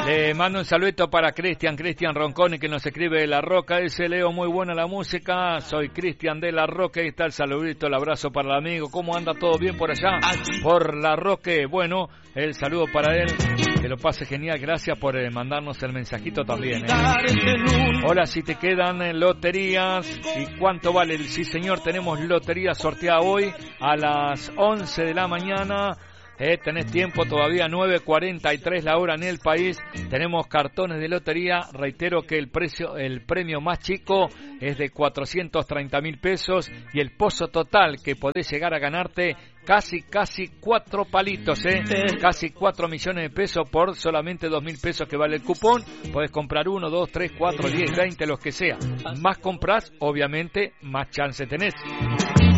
Le mando un saludito para Cristian Ronconi, que nos escribe de La Roca. Dice: Leo, muy buena la música. Soy Cristian de La Roca. Ahí está el saludito, el abrazo para el amigo. ¿Cómo anda? ¿Todo bien por allá? Por La Roca. Bueno, el saludo para él. Que lo pase genial. Gracias por mandarnos el mensajito también. Hola, si te quedan loterías. ¿Y cuánto vale? Sí, señor, tenemos lotería sorteada hoy a las 11 de la mañana. Tenés tiempo todavía, 9:43 la hora en el país. Tenemos cartones de lotería. Reitero que el premio más chico es de 430.000 pesos y el pozo total que podés llegar a ganarte casi 4 palitos, casi 4 millones de pesos por solamente 2.000 pesos que vale el cupón. Podés comprar 1, 2, 3, 4, 10, 20, los que sea. Más compras, obviamente, más chance tenés.